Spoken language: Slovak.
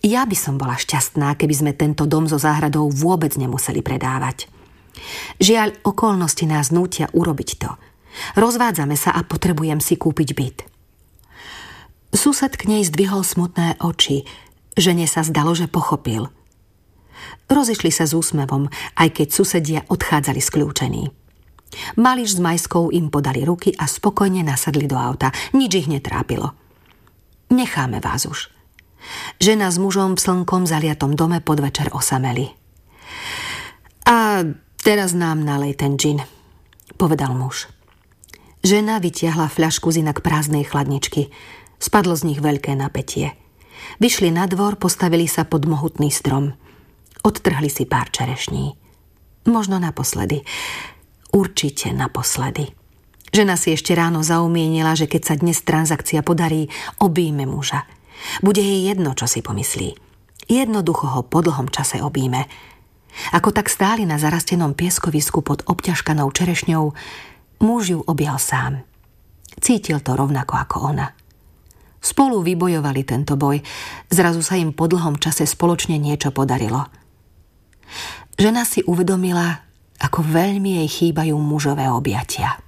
Ja by som bola šťastná, keby sme tento dom so záhradou vôbec nemuseli predávať. Žiaľ, okolnosti nás nútia urobiť to. Rozvádzame sa a potrebujem si kúpiť byt. Sused k nej zdvihol smutné oči. Žene sa zdalo, že pochopil. Rozišli sa s úsmevom, aj keď susedia odchádzali skľúčení. Mališ s Majskou im podali ruky a spokojne nasadli do auta. Nič ich netrápilo. Necháme vás už. Žena s mužom v slnkom zaliatom dome podvečer osameli. A teraz nám nalej ten džin, povedal muž. Žena vytiahla fľašku z inak prázdnej chladničky. Spadlo z nich veľké napätie. Vyšli na dvor, postavili sa pod mohutný strom. Odtrhli si pár čerešní. Možno naposledy. Určite naposledy. Žena si ešte ráno zaumienila, že keď sa dnes transakcia podarí, objíme muža. Bude jej jedno, čo si pomyslí. Jednoducho ho po dlhom čase objíme. Ako tak stáli na zarastenom pieskovisku pod obťažkanou čerešňou, muž ju objal sám. Cítil to rovnako ako ona. Spolu vybojovali tento boj. Zrazu sa im po dlhom čase spoločne niečo podarilo. Žena si uvedomila, ako veľmi jej chýbajú mužové objatia.